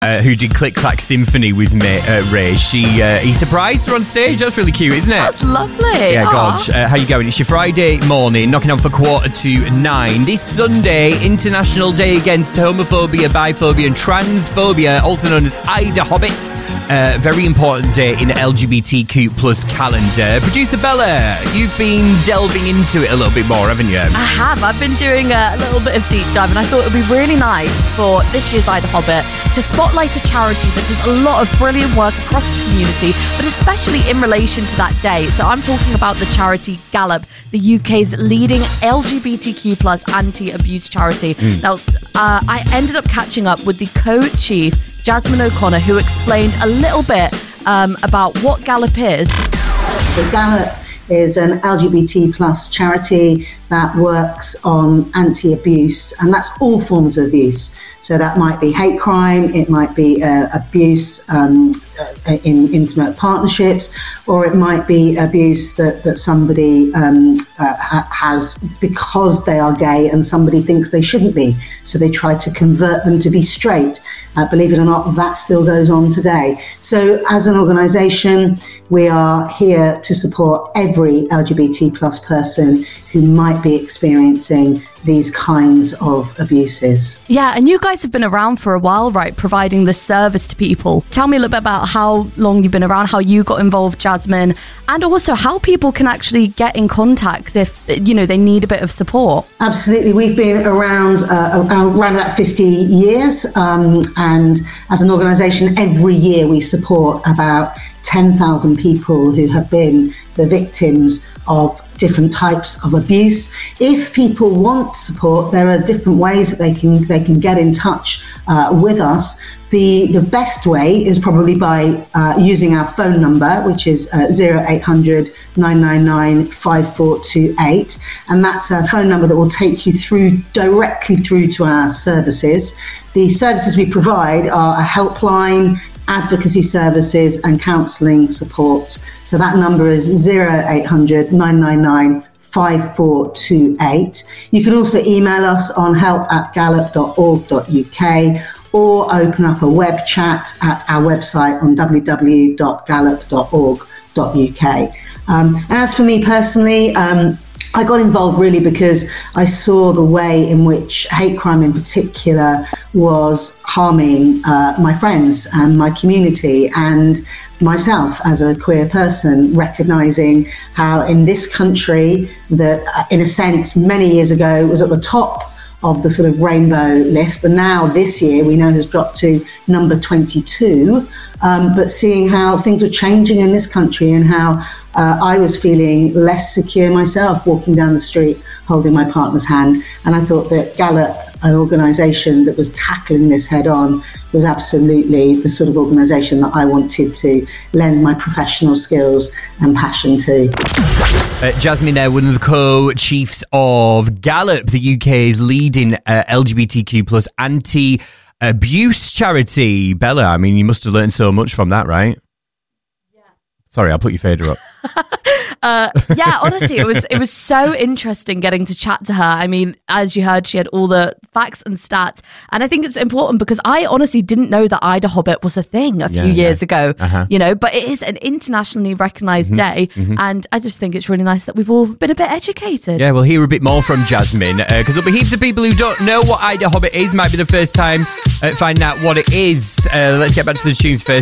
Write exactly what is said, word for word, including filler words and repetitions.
uh, who did Click Clack Symphony with me, uh, Ray. She uh, he surprised her on stage. That's really cute, isn't it? That's lovely. Yeah, Aww. God. Uh, how you going? It's your Friday morning, knocking on for quarter to nine. This Sunday, International Day Against Homophobia, Biphobia and Transphobia, also known as Ida Hobbit. Uh, very important day in the L G B T Q plus calendar. Producer Bella, you've been delving into it a little bit more, haven't you? I have. I've been doing a little bit of deep dive, and I thought it would be really nice for this year's Ida Hobbit to spotlight a charity that does a lot of brilliant work across the community, but especially in relation to that day. So I'm talking about the charity Gallop, the U K's leading L G B T Q plus anti-abuse charity. Mm. Now, uh, I ended up catching up with the co-chief, Jasmine O'Connor, who explained a little bit um, about what Gallop is. So Gallop is an L G B T plus charity that works on anti-abuse, and that's all forms of abuse. So that might be hate crime, it might be uh, abuse um, uh, in intimate partnerships, or it might be abuse that, that somebody um, uh, ha- has because they are gay and somebody thinks they shouldn't be. So they try to convert them to be straight. Uh, believe it or not, that still goes on today. So as an organisation, we are here to support every L G B T plus person who might be experiencing these kinds of abuses. Yeah, and you guys have been around for a while, right, providing this service to people. Tell me a little bit about how long you've been around, how you got involved, Jasmine, and also how people can actually get in contact if, you know, they need a bit of support. Absolutely. We've been around uh, around about fifty years, um, and as an organisation, every year we support about ten thousand people who have been the victims of different types of abuse. If people want support, there are different ways that they can they can get in touch uh, with us. The the best way is probably by uh, using our phone number, which is uh, zero eight hundred nine nine nine five four two eight, and that's a phone number that will take you through directly through to our services. The services we provide are a helpline, advocacy services and counselling support. So that number is zero eight hundred nine nine nine five four two eight. You can also email us on help at gallop dot org dot U K or open up a web chat at our website on w w w dot gallop dot org dot U K. Um, and as for me personally, um, I got involved really because I saw the way in which hate crime in particular was harming uh, my friends and my community and myself as a queer person, recognising how in this country that, uh, in a sense, many years ago was at the top of the sort of rainbow list, and now this year we know has dropped to number twenty-two, um, but seeing how things are changing in this country and how uh, I was feeling less secure myself walking down the street holding my partner's hand, and I thought that Gallop, an organisation that was tackling this head on, was absolutely the sort of organisation that I wanted to lend my professional skills and passion to. Uh, Jasmine there, one of the co-chiefs of Gallop, the U K's leading uh, L G B T Q plus anti-abuse charity. Bella, I mean, you must have learned so much from that, right? Yeah. Sorry, I'll put your fader up. Uh, yeah, honestly, it was it was so interesting getting to chat to her. I mean, as you heard, she had all the facts and stats, and I think it's important because I honestly didn't know that Ida Hobbit was a thing a few yeah, years yeah. ago. Uh-huh. You know, but it is an internationally recognised mm-hmm, day, mm-hmm. and I just think it's really nice that we've all been a bit educated. Yeah, we'll hear a bit more from Jasmine because uh, there'll be heaps of people who don't know what Ida Hobbit is. Might be the first time uh, finding out what it is. Uh, let's get back to the tunes first.